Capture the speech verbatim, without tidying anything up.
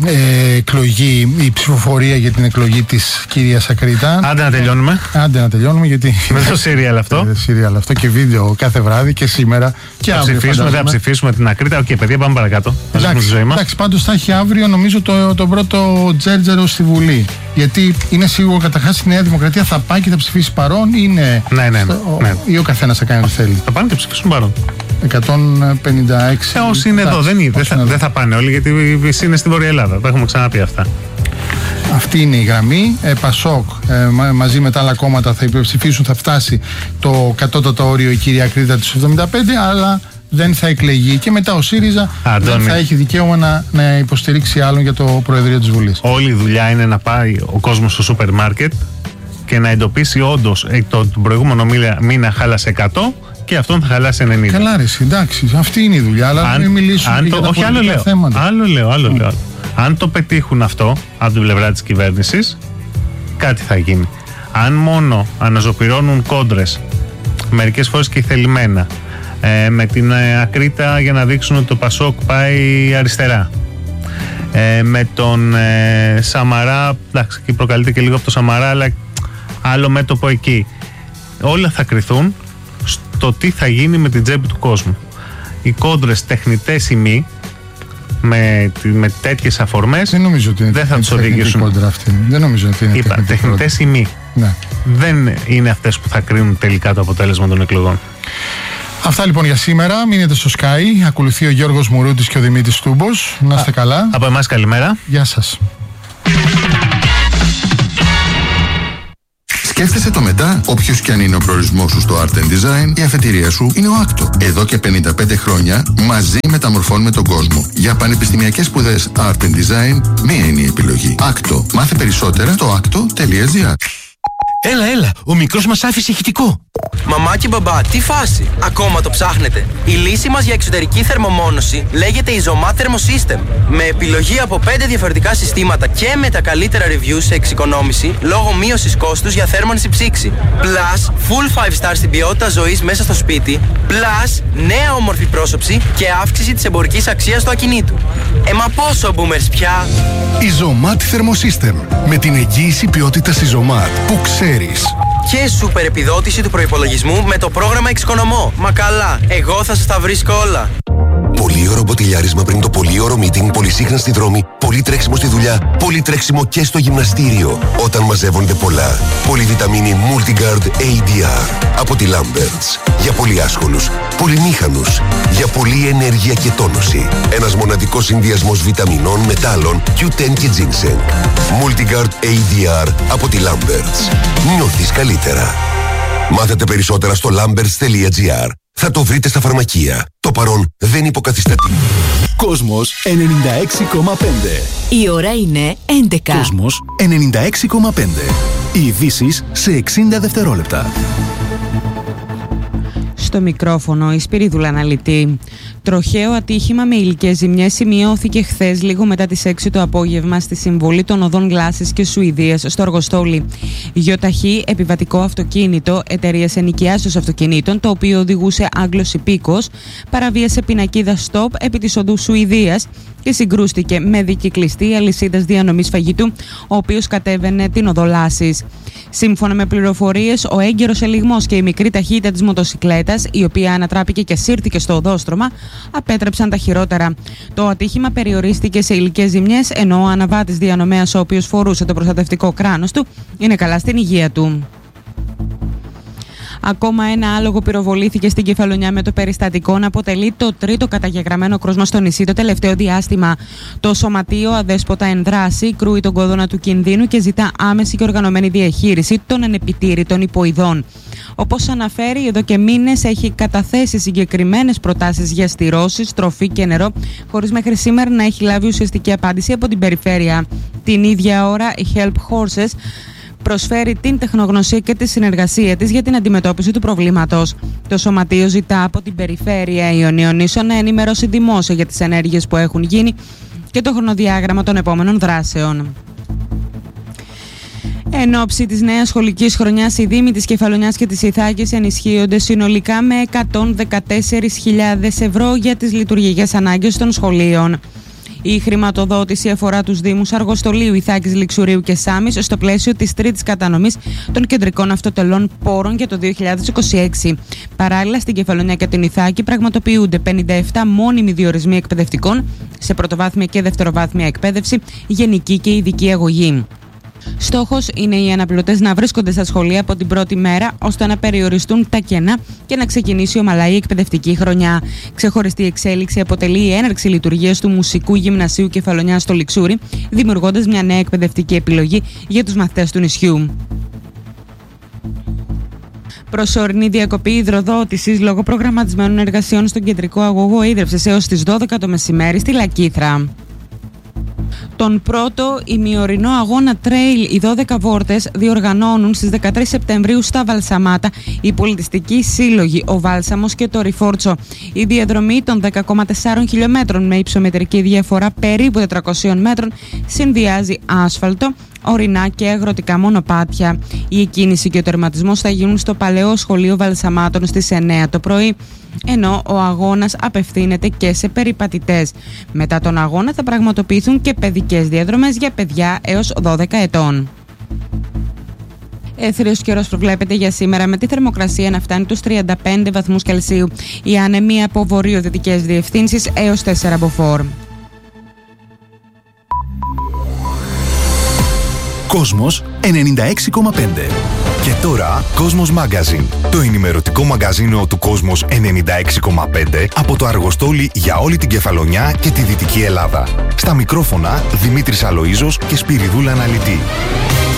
ε, εκλογή, η ψηφοφορία για την εκλογή της κυρίας Ακρίτα. Άντε να τελειώνουμε. Άντε να τελειώνουμε, γιατί. Με το σύριαλ αυτό. Το σύριαλ αυτό και βίντεο κάθε βράδυ και σήμερα και θα αύριο. Ψηφίσουμε, θα ψηφίσουμε την Ακρίτα. Οκ, okay, παιδιά, πάμε παρακάτω. Εντάξει, εντάξει, πάντως θα έχει αύριο νομίζω το, το πρώτο τζέρτζερο στη Βουλή. Γιατί είναι σίγουρο καταρχάς η Νέα Δημοκρατία θα πάει και θα ψηφίσει παρόν, είναι. Ναι, ναι, ναι, στο, ναι. Ή ο καθένας θα κάνει ό,τι θέλει. Θα πάνε και ψηφίσουν παρόν. εκατόν πενήντα έξι. Ε, όσοι είναι εδώ, δεν, δεν, θα, δεν θα πάνε όλοι, γιατί είναι στη Βόρεια Ελλάδα. Τα έχουμε ξαναπεί αυτά. Αυτή είναι η γραμμή. Ε, Πασόκ ε, μα, μαζί με τα άλλα κόμματα θα υπερψηφίσουν, θα φτάσει το κατώτατο όριο η κυρία Ακρίτα του εβδομήντα πέντε, αλλά δεν θα εκλεγεί. Και μετά ο ΣΥΡΙΖΑ δεν θα έχει δικαίωμα να, να υποστηρίξει άλλον για το Προεδρείο της Βουλής. Όλη η δουλειά είναι να πάει ο κόσμος στο σούπερ μάρκετ και να εντοπίσει όντως το, τον προηγούμενο μήνα, μήνα χάλασε εκατό και αυτόν θα χαλάσει ενενήντα. Καλά, ρε, εντάξει, αυτή είναι η δουλειά. Αλλά αν, μην μιλήσουμε αν το, για τα όχι, άλλο λέω, θέματα. Άλλο λέω, άλλο mm. λέω. Αν το πετύχουν αυτό από την πλευρά της κυβέρνησης, κάτι θα γίνει. Αν μόνο αναζωπυρώνουν κόντρες, μερικές φορές και θελημένα, ε, με την ε, Ακρίτα για να δείξουν ότι το Πασόκ πάει αριστερά, ε, με τον ε, Σαμαρά, εντάξει, και προκαλείται και λίγο από το Σαμαρά, αλλά άλλο μέτωπο εκεί, όλα θα κριθούν στο τι θα γίνει με την τσέπη του κόσμου. Οι κόντρες τεχνητές ή μη, με, με τέτοιες αφορμές, δεν, νομίζω ότι είναι δεν θα τους οδηγήσουν. Δεν νομίζω ότι είναι. Είπα, τεχνητές ή μη. Ναι. Δεν είναι αυτές που θα κρίνουν τελικά το αποτέλεσμα των εκλογών. Αυτά λοιπόν για σήμερα. Μείνετε στο Sky. Ακολουθεί ο Γιώργος Μουρούτης και ο Δημήτρης Τούμπος. Να είστε καλά. Από εμάς καλημέρα. Γεια σας. Σκέφτεσαι το μετά, όποιος και αν είναι ο προορισμός σου στο Art and Design, η αφετηρία σου είναι ο άκτο. Εδώ και πενήντα πέντε χρόνια μαζί μεταμορφώνουμε τον κόσμο. Για πανεπιστημιακές σπουδές Art and Design, μία είναι η επιλογή. άκτο. Μάθε περισσότερα στο άκτο τελεία τζι άρ. Έλα, έλα, ο μικρός μας άφησε ηχητικό. Μαμά και μπαμπά, τι φάση! Ακόμα το ψάχνετε. Η λύση μας για εξωτερική θερμομόνωση λέγεται Isomat Thermosystem. Με επιλογή από πέντε διαφορετικά συστήματα και με τα καλύτερα reviews σε εξοικονόμηση λόγω μείωσης κόστους για θέρμανση ψήξη. Plus, full five star στην ποιότητα ζωής μέσα στο σπίτι. Plus, νέα όμορφη πρόσωψη και αύξηση της εμπορικής αξίας του ακινήτου. Ε, μα πόσο boomers πια! Isomat Thermosystem. Με την εγγύηση ποιότητας Isomat που ξέρεις. Και σούπερ επιδότηση του προϋπολογισμού με το πρόγραμμα Εξοικονομώ. Μα καλά, εγώ θα σας τα βρίσκω όλα. Πολύωρο μποτιλιάρισμα πριν το πολύωρο meeting, πολυσύχνα στη δρόμη, πολύ τρέξιμο στη δουλειά, πολύ τρέξιμο και στο γυμναστήριο. Όταν μαζεύονται πολλά. Πολυβιταμίνη Multigard έι ντι αρ από τη Lamberts. Για πολύ άσχολους, πολυμήχανους, για πολλή ενέργεια και τόνωση. Ένας μοναδικός συνδυασμός βιταμινών, μετάλλων, κιου τεν και ginseng. Multigard έι ντι αρ από τη Lamberts. Νιώθεις καλύτερα. Μάθετε περισσότερα στο lamberts τελεία τζι άρ. Θα το βρείτε στα φαρμακεία. Το παρόν δεν υποκαθιστά. Κόσμος ενενήντα έξι κόμμα πέντε. Η ώρα είναι έντεκα. Κόσμος ενενήντα έξι κόμμα πέντε. Οι ειδήσεις σε εξήντα δευτερόλεπτα. Στο μικρόφωνο η Σπυρίδουλα Αναλυτή. Τροχαίο ατύχημα με υλικές ζημιές σημειώθηκε χθες λίγο μετά τις έξι το απόγευμα στη συμβολή των οδών Γλάσης και Σουηδίας στο Αργοστόλι. Γιοταχή επιβατικό αυτοκίνητο εταιρείας ενοικιάσεως αυτοκινήτων, το οποίο οδηγούσε Άγγλος υπήκος, παραβίασε πινακίδα stop επί της οδού Σουηδίας και συγκρούστηκε με δικυκλιστή αλυσίδας διανομής φαγητού, ο οποίος κατέβαινε την οδό Λάσης. Σύμφωνα με πληροφορίες, ο έγκαιρος ελιγμός και η μικρή ταχύτητα της μοτοσικλέτας, η οποία ανατράπηκε και σύρθηκε στο οδόστρωμα, απέτρεψαν τα χειρότερα. Το ατύχημα περιορίστηκε σε υλικές ζημιές, ενώ ο αναβάτης διανομέας, ο οποίος φορούσε το προστατευτικό κράνος του, είναι καλά στην υγεία του. Ακόμα ένα άλογο πυροβολήθηκε στην Κεφαλονιά με το περιστατικό να αποτελεί το τρίτο καταγεγραμμένο κρούσμα στο νησί το τελευταίο διάστημα. Το Σωματείο Αδέσποτα Ενδράση κρούει τον κόδωνα του κινδύνου και ζητά άμεση και οργανωμένη διαχείριση των ανεπιτήρητων υποειδών. Όπως αναφέρει, εδώ και μήνες έχει καταθέσει συγκεκριμένες προτάσεις για στηρώσεις, τροφή και νερό, χωρίς μέχρι σήμερα να έχει λάβει ουσιαστική απάντηση από την περιφέρεια. Την ίδια ώρα, η Help Horses προσφέρει την τεχνογνωσία και τη συνεργασία της για την αντιμετώπιση του προβλήματος. Το Σωματείο ζητά από την Περιφέρεια Ιωνίων Νήσων να ενημερώσει δημόσια για τις ενέργειες που έχουν γίνει και το χρονοδιάγραμμα των επόμενων δράσεων. Εν ώψη της νέας σχολικής χρονιάς, οι Δήμοι της Κεφαλονιάς και της Ιθάκης ενισχύονται συνολικά με εκατόν δεκατέσσερις χιλιάδες ευρώ για τις λειτουργικές ανάγκες των σχολείων. Η χρηματοδότηση αφορά τους Δήμους Αργοστολίου, Ιθάκης, Λιξουρίου και Σάμης στο πλαίσιο της τρίτης κατανομής των κεντρικών αυτοτελών πόρων για το δύο χιλιάδες είκοσι έξι. Παράλληλα, στην Κεφαλονιά και την Ιθάκη πραγματοποιούνται πενήντα επτά μόνιμοι διορισμοί εκπαιδευτικών σε πρωτοβάθμια και δευτεροβάθμια εκπαίδευση, γενική και ειδική αγωγή. Στόχος είναι οι αναπληρωτές να βρίσκονται στα σχολεία από την πρώτη μέρα, ώστε να περιοριστούν τα κενά και να ξεκινήσει ομαλά η εκπαιδευτική χρονιά. Ξεχωριστή εξέλιξη αποτελεί η έναρξη λειτουργίας του Μουσικού Γυμνασίου Κεφαλονιά στο Λιξούρι, δημιουργώντας μια νέα εκπαιδευτική επιλογή για τους μαθητές του νησιού. Προσωρινή διακοπή υδροδότησης λόγω προγραμματισμένων εργασιών στον κεντρικό αγωγό ίδρυυσης έως τις δώδεκα το μεσημέρι στη Λακήθρα. Τον πρώτο ημιορεινό αγώνα trail οι δώδεκα βόλτες διοργανώνουν στις δεκατρείς Σεπτεμβρίου στα Βαλσαμάτα οι πολιτιστικοί σύλλογοι Ο Βάλσαμος και το Ριφόρτσο. Η διαδρομή των δέκα κόμμα τέσσερα χιλιόμετρων με υψομετρική διαφορά περίπου τετρακόσιων μέτρων συνδυάζει άσφαλτο, ορεινά και αγροτικά μονοπάτια. Η εκκίνηση και ο τερματισμός θα γίνουν στο Παλαιό Σχολείο Βαλσαμάτων στις εννέα το πρωί, ενώ ο αγώνας απευθύνεται και σε περιπατητές. Μετά τον αγώνα θα πραγματοποιηθούν και παιδικές διαδρομές για παιδιά έως δώδεκα ετών. Έθριος καιρός προβλέπεται για σήμερα με τη θερμοκρασία να φτάνει τους τριάντα πέντε βαθμούς Κελσίου. Οι άνεμοι από βορειοδυτικές διευθύνσεις έως τέσσερα μποφόρ. Κόσμος ενενήντα έξι κόμμα πέντε. Και τώρα Κόσμος Magazine, το ενημερωτικό μαγκαζίνο του Κόσμος ενενήντα έξι κόμμα πέντε από το Αργοστόλι για όλη την Κεφαλονιά και τη Δυτική Ελλάδα. Στα μικρόφωνα Δημήτρης Αλοΐζος και Σπυριδούλα Αναλυτή.